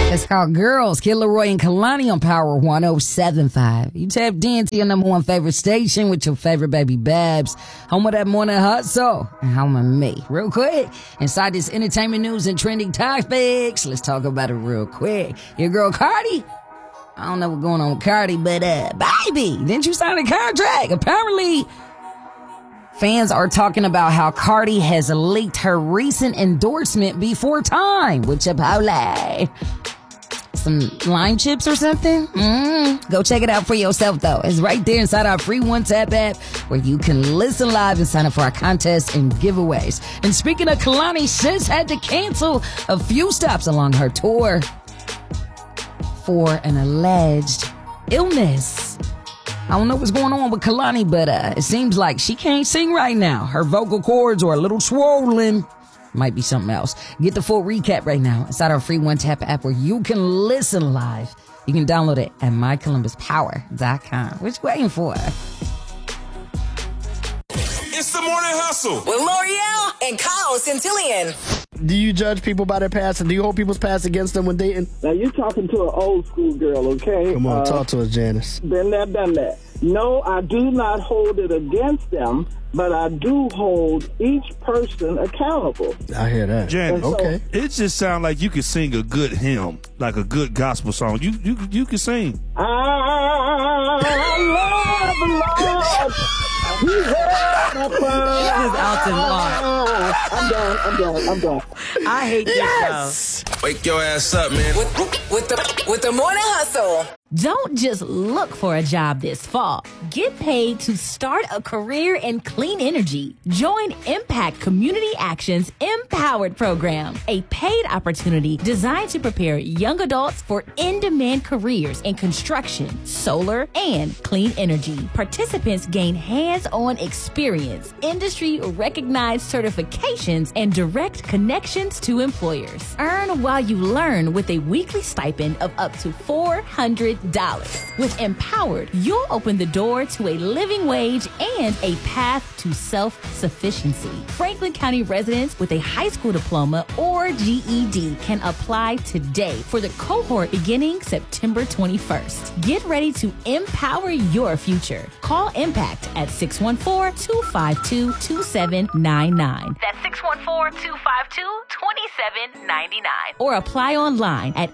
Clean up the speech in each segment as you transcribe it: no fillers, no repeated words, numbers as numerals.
It's called Girls. Kid Leroy and Kalani on Power 107.5. You tapped into your number one favorite station with your favorite baby Babs. Home of that morning hustle. And home of me. Real quick, inside this entertainment news and trending topics, let's talk about it real quick. Your girl Cardi. I don't know what's going on with Cardi, but baby, didn't you sign a contract? Apparently, fans are talking about how Cardi has leaked her recent endorsement before time with Chipotle. Some lime chips or something? Go check it out for yourself, though. It's right there inside our free One Tap app where you can listen live and sign up for our contests and giveaways. And speaking of Kalani, sis had to cancel a few stops along her tour for an alleged illness. I don't know what's going on with Kalani, but it seems like she can't sing right now. Her vocal cords are a little swollen. Might be something else. Get the full recap right now inside our free One Tap app where you can listen live. You can download it at mycolumbuspower.com. What you waiting for? It's the Morning Hustle with L'Oreal and Kyle Centillion. Do you judge people by their past, and do you hold people's past against them when dating? Now, you're talking to an old school girl, okay? Come on, talk to us, Janice. Been there, done that. No, I do not hold it against them, but I do hold each person accountable. I hear that. Janice, okay. It just sounds like you could sing a good hymn, like a good gospel song. You can sing. I love the Lord. He heard my prayer. This is Alton Locke. I'm done. I hate this show. Wake your ass up, man. With the Morning Hustle. Don't just look for a job this fall. Get paid to start a career in clean energy. Join Impact Community Action's Empowered program, a paid opportunity designed to prepare young adults for in-demand careers in construction, solar, and clean energy. Participants gain hands-on experience, industry-recognized certifications, and direct connections to employers. Earn while you learn with a weekly stipend of up to $400. With Empowered, you'll open the door to a living wage and a path to self-sufficiency. Franklin County residents with a high school diploma or GED can apply today for the cohort beginning September 21st. Get ready to empower your future. Call Impact at 614-252-2799. That's 614-252-2799. Or apply online at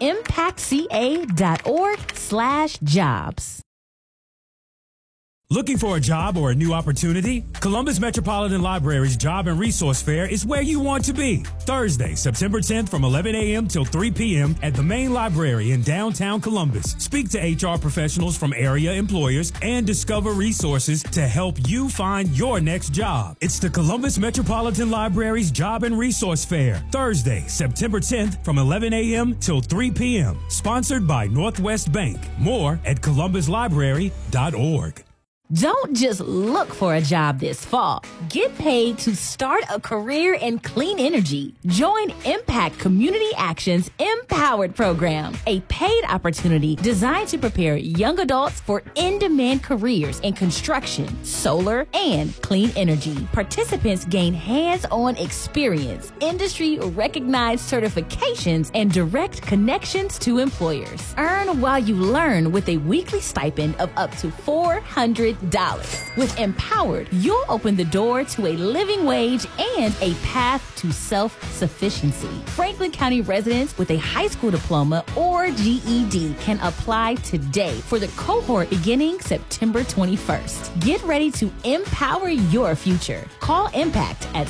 impactca.org/jobs. Looking for a job or a new opportunity? Columbus Metropolitan Library's Job and Resource Fair is where you want to be. Thursday, September 10th from 11 a.m. till 3 p.m. at the main library in downtown Columbus. Speak to HR professionals from area employers and discover resources to help you find your next job. It's the Columbus Metropolitan Library's Job and Resource Fair. Thursday, September 10th from 11 a.m. till 3 p.m. Sponsored by Northwest Bank. More at columbuslibrary.org. Don't just look for a job this fall. Get paid to start a career in clean energy. Join Impact Community Action's Empowered program, a paid opportunity designed to prepare young adults for in-demand careers in construction, solar, and clean energy. Participants gain hands-on experience, industry-recognized certifications, and direct connections to employers. Earn while you learn with a weekly stipend of up to $400. With Empowered, you'll open the door to a living wage and a path to self-sufficiency. Franklin County residents with a high school diploma or GED can apply today for the cohort beginning September 21st. Get ready to empower your future. Call Impact at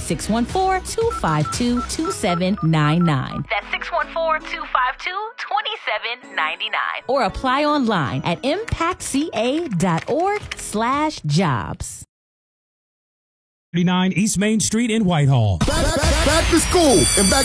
614-252-2799. That's 614-252-2799. Or apply online at impactca.org/jobs. 39 East Main Street in Whitehall. Back to school and back